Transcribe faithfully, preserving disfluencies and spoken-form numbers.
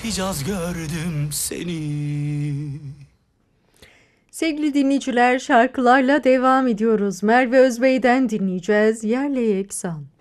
Hicaz gördüm seni. Sevgili dinleyiciler, şarkılarla devam ediyoruz. Merve Özbey'den dinleyeceğiz. Yerle Yeksan.